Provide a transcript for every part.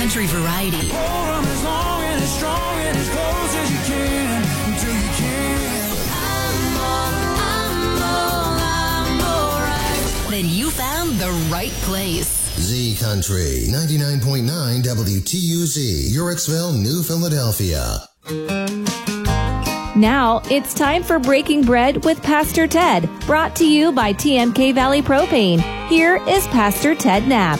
country variety. Hold 'em as long and as strong and as close as you can until you can. I'm alright. Then you found the right place. Z Country 99.9 WTUZ, Yorksville, New Philadelphia. Now it's time for Breaking Bread with Pastor Ted, brought to you by TMK Valley Propane. Here is Pastor Ted Knapp.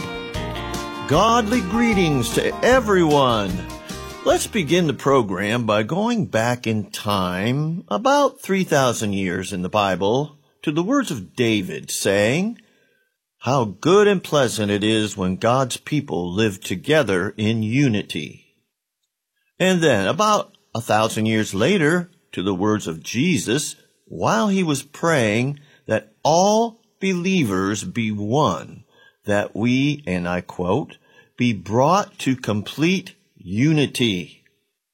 Godly greetings to everyone. Let's begin the program by going back in time about 3,000 years in the Bible to the words of David saying, "How good and pleasant it is when God's people live together in unity." And then about 1,000 years later to the words of Jesus while he was praying that all believers be one, that we, and I quote, be brought to complete unity.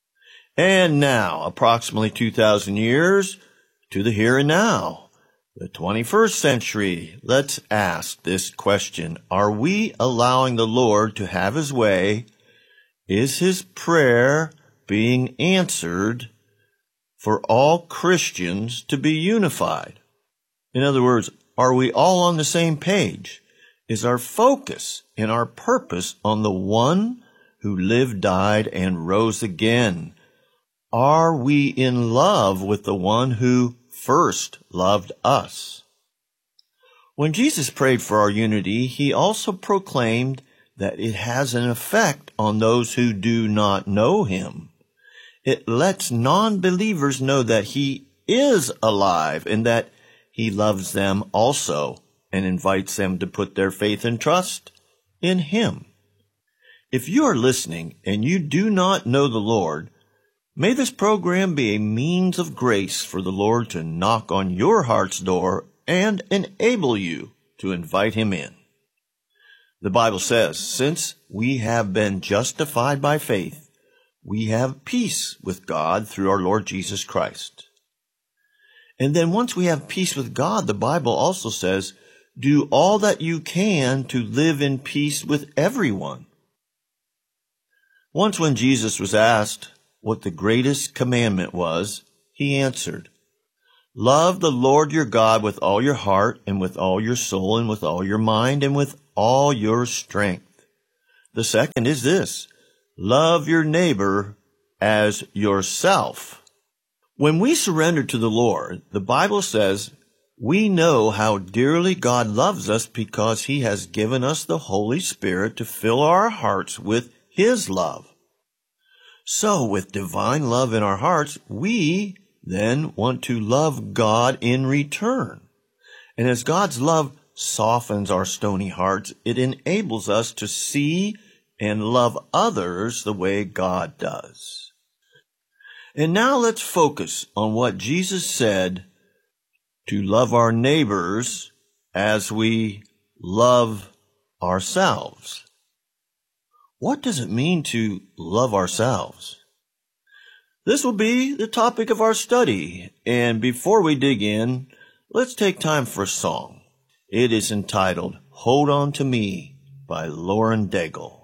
And now, approximately 2,000 years to the here and now, the 21st century, let's ask this question. Are we allowing the Lord to have his way? Is his prayer being answered for all Christians to be unified? In other words, are we all on the same page? Is our focus and our purpose on the one who lived, died, and rose again? Are we in love with the one who first loved us? When Jesus prayed for our unity, he also proclaimed that it has an effect on those who do not know him. It lets non-believers know that he is alive and that he loves them also, and invites them to put their faith and trust in him. If you are listening and you do not know the Lord, may this program be a means of grace for the Lord to knock on your heart's door and enable you to invite him in. The Bible says, since we have been justified by faith, we have peace with God through our Lord Jesus Christ. And then once we have peace with God, the Bible also says, do all that you can to live in peace with everyone. Once when Jesus was asked what the greatest commandment was, he answered, "Love the Lord your God with all your heart and with all your soul and with all your mind and with all your strength." The second is this, love your neighbor as yourself. When we surrender to the Lord, the Bible says, we know how dearly God loves us because he has given us the Holy Spirit to fill our hearts with his love. So with divine love in our hearts, we then want to love God in return. And as God's love softens our stony hearts, it enables us to see and love others the way God does. And now let's focus on what Jesus said to love our neighbors as we love ourselves. What does it mean to love ourselves? This will be the topic of our study, and before we dig in, let's take time for a song. It is entitled, "Hold On To Me" by Lauren Daigle.